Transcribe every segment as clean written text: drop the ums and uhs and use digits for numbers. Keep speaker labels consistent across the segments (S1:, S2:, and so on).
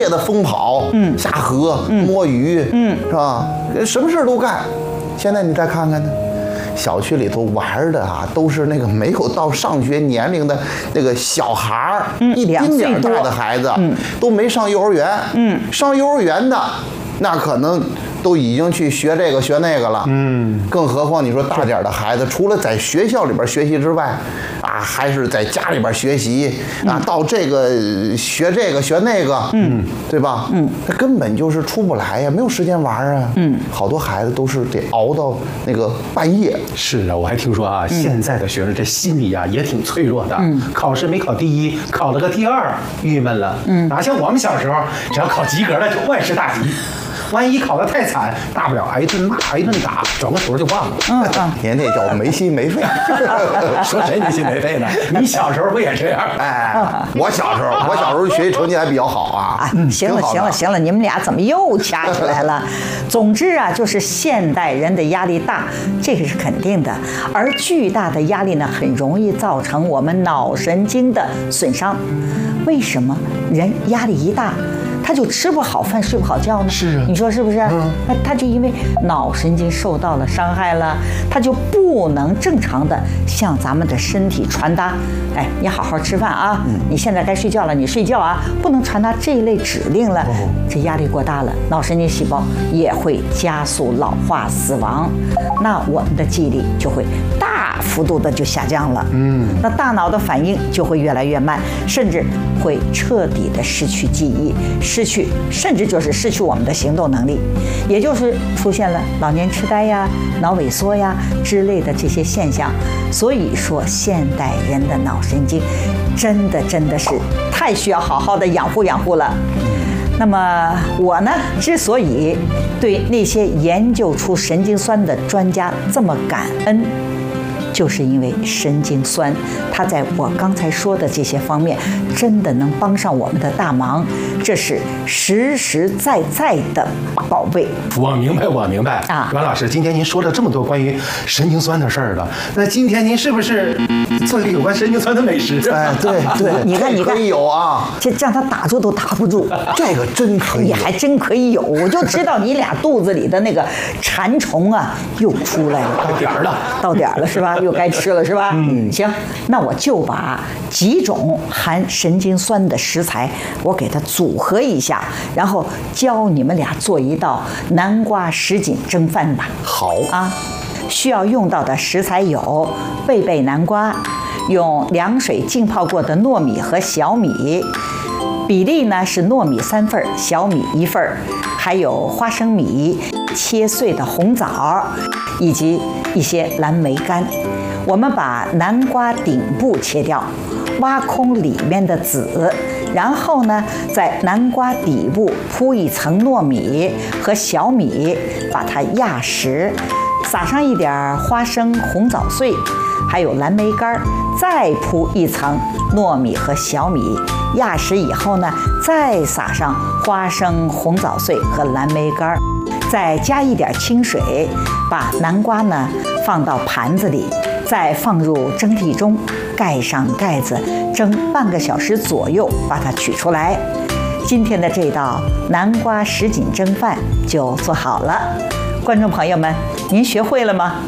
S1: 烈的疯跑，下河，摸鱼，是吧？什么事都干。现在你再看看呢，小区里头玩的啊，都是那个没有到上学年龄的那个小孩儿，一丁点大的孩子，都没上幼儿园，上幼儿园的那可能都已经去学这个学那个了，更何况你说大点的孩子，除了在学校里边学习之外，啊，还是在家里边学习啊，到这个学这个学那个，对吧？他根本就是出不来呀，没有时间玩啊，好多孩子都是得熬到那个半夜。
S2: 是啊，我还听说啊，现在的学生这心理啊也挺脆弱的，考试没考第一，考了个第二，郁闷了，哪像我们小时候，只要考及格了就万事大吉。万一考得太惨，大不了挨一顿骂，挨一顿打，转个头就忘了。
S1: 您这叫没心没肺。
S2: 说谁没心没肺呢？你小时候不也这样？
S1: 哎，我小时候学习成绩还比较好啊。
S3: 行了，你们俩怎么又掐起来了？总之啊，就是现代人的压力大，这个是肯定的。而巨大的压力呢，很容易造成我们脑神经的损伤。为什么人压力一大，他就吃不好饭睡不好觉呢？
S2: 是啊，
S3: 你说是不是？那他就因为脑神经受到了伤害了，他就不能正常的向咱们的身体传达，哎，你好好吃饭啊，你现在该睡觉了，你睡觉啊，不能传达这一类指令了。这压力过大了，脑神经细胞也会加速老化死亡，那我们的记忆力就会大幅度的就下降了。那大脑的反应就会越来越慢，甚至会彻底的失去记忆。甚至就是失去我们的行动能力，也就是出现了老年痴呆呀、脑萎缩呀之类的这些现象。所以说，现代人的脑神经真的是太需要好好的养护了。那么我呢，之所以对那些研究出神经酸的专家这么感恩，就是因为神经酸，它在我刚才说的这些方面，真的能帮上我们的大忙，这是实实在在的宝贝。
S2: 我明白啊，阮老师，今天您说了这么多关于神经酸的事儿了，那今天您是不是做一个有关神经酸的美食？
S1: 哎，对，
S3: 你看，
S1: 可以有啊，
S3: 这让他打住都打不住，
S1: 这个真可以，
S3: 也还真可以有。我就知道你俩肚子里的那个馋虫啊，又出来了，到点儿了是吧？又该吃了是吧？行，那我就把几种含神经酸的食材，我给它组合一下，然后教你们俩做一道南瓜什锦蒸饭吧。
S1: 好
S3: 啊，需要用到的食材有贝南瓜，用凉水浸泡过的糯米和小米，比例呢是糯米3份，小米1份，还有花生米、切碎的红枣，以及一些蓝莓干。我们把南瓜顶部切掉，挖空里面的籽，然后呢，在南瓜底部铺一层糯米和小米，把它压实，撒上一点花生、红枣碎，还有蓝莓干，再铺一层糯米和小米，压实以后呢，再撒上花生、红枣碎和蓝莓干，再加一点清水，把南瓜呢放到盘子里，再放入蒸屉中，盖上盖子，蒸半个小时左右，把它取出来。今天的这道南瓜什锦蒸饭就做好了。观众朋友们，您学会了吗？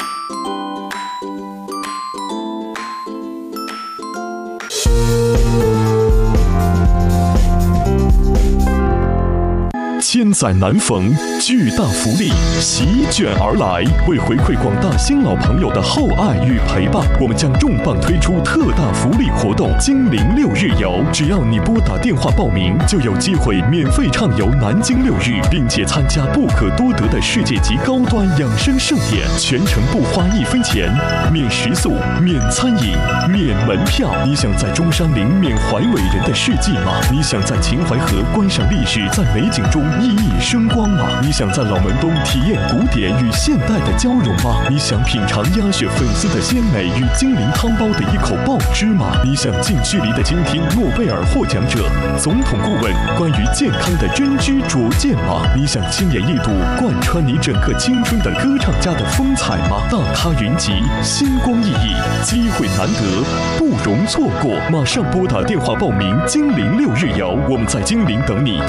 S4: 千载难逢，巨大福利席卷而来。为回馈广大新老朋友的厚爱与陪伴，我们将重磅推出特大福利活动——精灵6日游。只要你拨打电话报名，就有机会免费畅游南京6日，并且参加不可多得的世界级高端养生盛典，全程不花1分钱，免食宿、免餐饮、免门票。你想在中山陵缅怀伟人的事迹吗？你想在秦淮河观赏历史，在美景中熠熠生光吗？你想在老门东体验古典与现代的交融吗？你想品尝鸭血粉丝的鲜美与精灵汤包的一口爆汁吗？你想近距离的倾听诺贝尔获奖者、总统顾问关于健康的真知灼见吗？你想亲眼一睹贯穿你整个青春的歌唱家的风采吗？大咖云集，星光熠熠，机会难得，不容错过。马上拨打电话报名精灵6日游，我们在精灵等你。